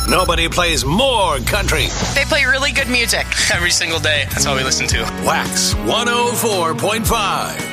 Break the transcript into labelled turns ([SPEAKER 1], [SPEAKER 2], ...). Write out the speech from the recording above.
[SPEAKER 1] Nobody plays more country.
[SPEAKER 2] They play really good music.
[SPEAKER 3] Every single day. That's all we listen to.
[SPEAKER 1] Wax 104.5.